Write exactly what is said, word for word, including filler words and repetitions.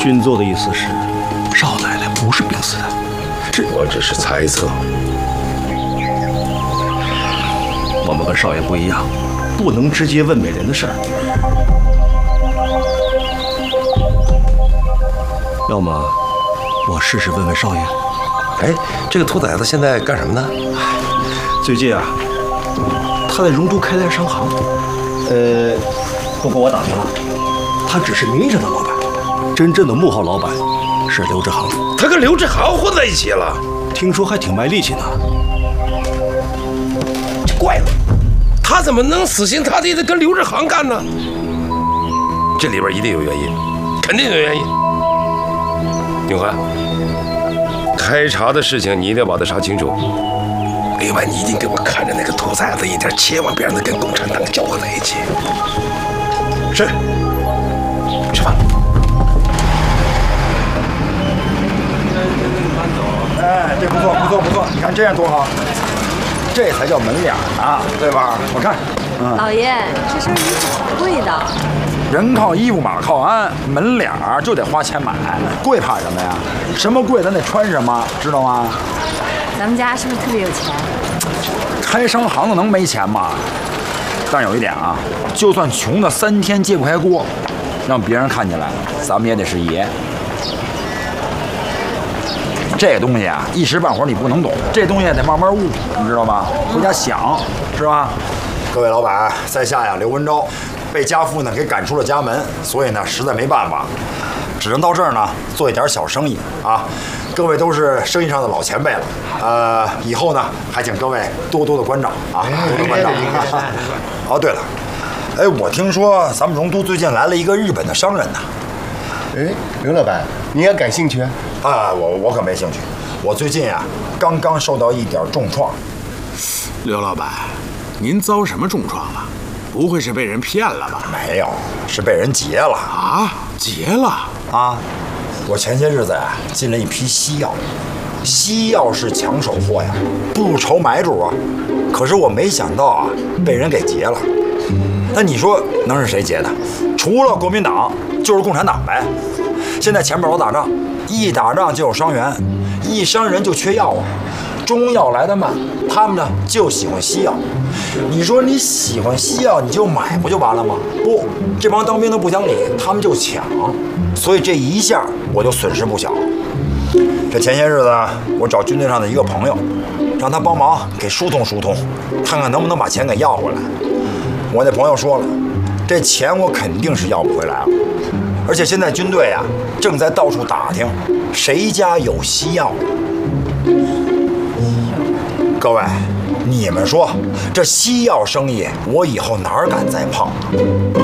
军座的意思是，少奶奶不是病死的。这我只是猜测。 我们跟少爷不一样，不能直接问美人的事儿。要么我试试问问少爷。 哎，这个兔崽子现在干什么呢？ 最近啊，他在荣都开了商行。呃，不过我打听了，他只是名义上的老板，真正的幕后老板是刘志航。 他跟刘志航混在一起了， 听说还挺卖力气呢。 这怪了，他怎么能死心塌地的跟刘志航干呢？这里边一定有原因，肯定有原因。永汉，开查的事情你一定要把它查清楚。另外，你一定给我看着那个兔崽子一点，千万别让他跟共产党搅和在一起。是。吃饭。 哎，这不错，不错，不错！你看这样多好，这才叫门脸啊，对吧？我看， 嗯，老爷，这身衣服好贵的。 人靠衣服，马靠鞍，门脸就得花钱买，贵怕什么呀？什么贵咱得穿什么，知道吗？ 咱们家是不是特别有钱？ 开商行的能没钱吗？但有一点啊，就算穷的三天揭不开锅，让别人看起来，咱们也得是爷。这东西啊，一时半会儿你不能懂，这东西得慢慢悟，你知道吗？回家想，是吧？各位老板，在下呀，刘文昭，被家父呢给赶出了家门，所以呢，实在没办法，只能到这儿呢做一点小生意啊。各位都是生意上的老前辈了，呃，以后呢还请各位多多的关照啊，多多关照。哦，对了，哎，我听说咱们荣都最近来了一个日本的商人呢。 哎，刘老板，你也感兴趣啊？ 啊，我我可没兴趣。我最近啊，刚刚受到一点重创。 刘老板，您遭什么重创了？不会是被人骗了吧？ 没有，是被人劫了。 啊，劫了啊！我前些日子呀、啊、进了一批西药，西药是抢手货呀，不愁买主啊。可是我没想到啊，被人给劫了。那你说能是谁劫的？除了国民党，就是共产党呗。现在前面老打仗，一打仗就有伤员，一伤人就缺药啊。中药来得慢，他们呢就喜欢西药。你说你喜欢西药，你就买不就完了吗？不，这帮当兵的不讲理，他们就抢，所以这一下我就损失不小。这前些日子，我找军队上的一个朋友，让他帮忙给疏通疏通，看看能不能把钱给要回来。我那朋友说了，这钱我肯定是要不回来了，而且现在军队啊正在到处打听谁家有西药。各位，你们说这西药生意，我以后哪儿敢再碰？